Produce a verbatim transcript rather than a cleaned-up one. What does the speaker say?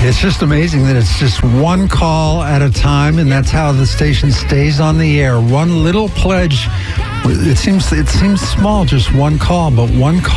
It's just amazing that it's just one call at a time, and that's how the station stays on the air. One little pledge. It seems it seems small, just one call, but one call.